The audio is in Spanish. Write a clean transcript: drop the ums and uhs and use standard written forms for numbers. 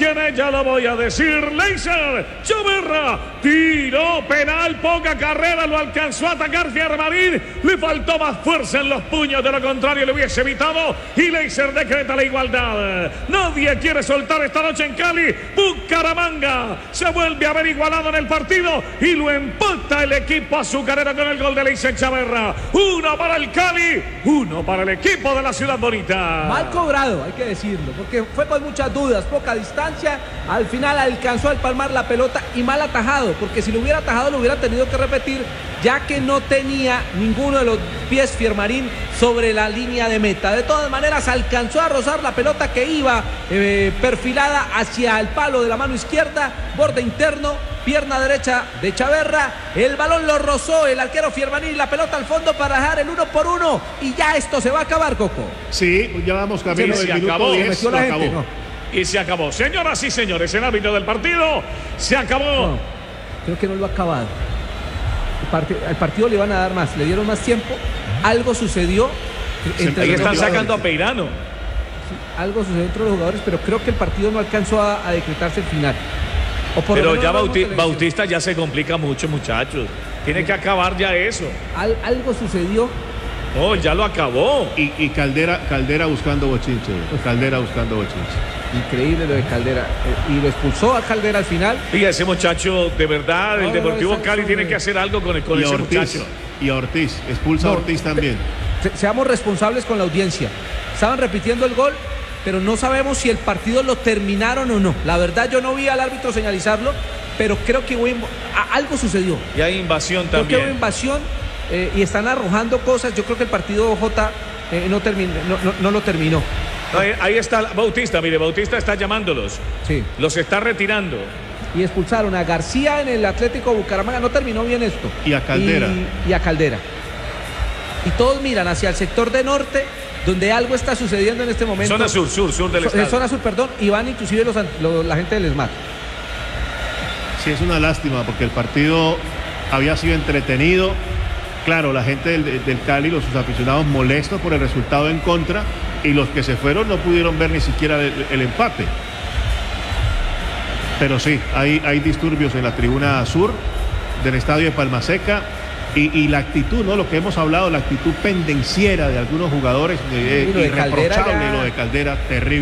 Escuchen, ya lo voy a decir. Leiser Chaverra tiró penal, poca carrera, lo alcanzó a atacar Fiermarín. Le faltó más fuerza en los puños, de lo contrario le hubiese evitado. Y Leiser decreta la igualdad. Nadie quiere soltar esta noche en Cali. Bucaramanga se vuelve a ver igualado en el partido y lo empata el equipo azucarero con el gol de Leiser Chaverra. 1 para el Cali, 1 para el equipo de la Ciudad Bonita. Mal cobrado, hay que decirlo, porque fue con muchas dudas, poca distancia. Al final alcanzó a palmar la pelota y mal atajado, porque si lo hubiera atajado lo hubiera tenido que repetir, ya que no tenía ninguno de los pies Fiermarín sobre la línea de meta. De todas maneras alcanzó a rozar la pelota que iba perfilada hacia el palo de la mano izquierda, borde interno, pierna derecha de Chaverra. El balón lo rozó el arquero Fiermarín y la pelota al fondo para dejar el 1-1. Y ya esto se va a acabar, Coco. Sí, ya vamos camino del minuto acabó. 10. Metió la gente, ¿no? Y se acabó. Señoras y señores, el árbitro del partido se acabó. No, creo que no lo ha acabado. Al partido le van a dar más, le dieron más tiempo. Algo sucedió entre Ahí los están jugadores. sacando a Peirano. Sí, algo sucedió entre los jugadores, pero creo que el partido no alcanzó a decretarse el final. Pero ya Bautista ya se complica mucho, muchachos. Tiene que acabar ya eso. Algo sucedió. Oh, ya lo acabó. Y Caldera buscando bochinche. Caldera buscando bochinche. Increíble lo de Caldera. Y lo expulsó a Caldera al final. Y ese muchacho, de verdad, el Deportivo Cali tiene que hacer algo con ese Ortiz, muchacho. Y a Ortiz, expulsa a Ortiz también. Seamos responsables con la audiencia. Estaban repitiendo el gol, pero no sabemos si el partido lo terminaron o no. La verdad, yo no vi al árbitro señalizarlo, pero creo que algo sucedió. Y hay invasión Creo también. que hubo invasión y están arrojando cosas. Yo creo que el partido J no lo terminó. Ahí está Bautista, mire, Bautista está llamándolos. Sí. Los está retirando. Y expulsaron a García en el Atlético Bucaramanga. No terminó bien esto. Y a Caldera. Y a Caldera. Y todos miran hacia el sector de norte, donde algo está sucediendo en este momento. Zona sur del estado. Zona sur, perdón. Y van inclusive la gente del ESMAD. Sí, es una lástima porque el partido había sido entretenido. Claro, la gente del Cali, sus aficionados molestos por el resultado en contra, y los que se fueron no pudieron ver ni siquiera el empate. Pero sí, hay disturbios en la tribuna sur del estadio de Palmaseca y la actitud, ¿no? Lo que hemos hablado, la actitud pendenciera de algunos jugadores, lo de Caldera irreprochable, ya... lo de Caldera, terrible.